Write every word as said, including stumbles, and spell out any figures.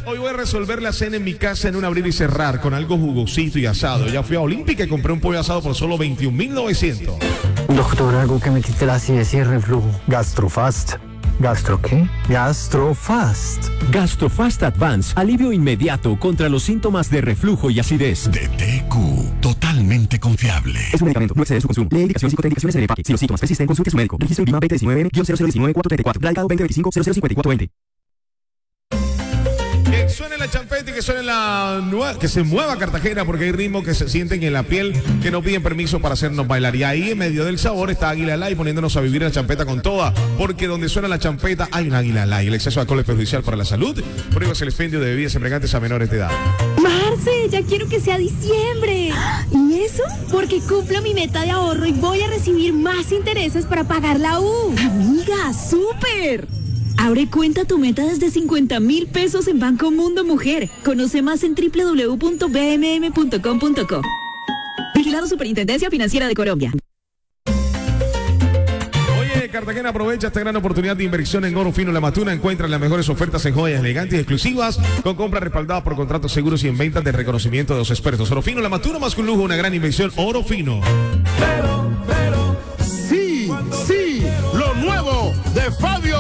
hoy voy a resolver la cena en mi casa en un abrir y cerrar con algo jugosito y asado. Ya fui a Olímpica y compré un pollo asado por solo veintiún mil novecientos. Doctor, algo que me quite la acidez y el reflujo. Gastrofast. ¿Gastro qué? Gastrofast. Gastrofast Advance, alivio inmediato contra los síntomas de reflujo y acidez. De T Q, totalmente confiable. Es un medicamento, no excede su consumo. Lee indicaciones y contraindicaciones en el empaque. Si los síntomas persisten, consulte a su médico. Registro INVIMA veinte diecinueve cero cero uno nueve cuatro tres cuatro. Radicado veinte veinticinco cero cero cincuenta y cuatro veinte. Que suene la champeta y que suene la nueva, que se mueva Cartagena, porque hay ritmos que se sienten en la piel que no piden permiso para hacernos bailar. Y ahí en medio del sabor está Águila Light poniéndonos a vivir la champeta con toda, porque donde suena la champeta hay un Águila Light. El exceso de alcohol es perjudicial para la salud. Prohíbas el expendio de bebidas embriagantes a menores de edad. Marce, ya quiero que sea diciembre. ¿Y eso? Porque cumplo mi meta de ahorro y voy a recibir más intereses para pagar la U. Amiga, súper. Abre cuenta tu meta desde cincuenta mil pesos en Banco Mundo Mujer. Conoce más en doble u doble u doble u punto b m m punto com punto co. Vigilado Superintendencia Financiera de Colombia. Oye, Cartagena aprovecha esta gran oportunidad de inversión en oro fino La Matuna. Encuentra las mejores ofertas en joyas elegantes y exclusivas, con compras respaldadas por contratos seguros y en ventas de reconocimiento de los expertos. Oro fino La Matuna, más que un lujo, una gran inversión. Oro fino. Pero, pero, sí, sí, lo nuevo de Fabio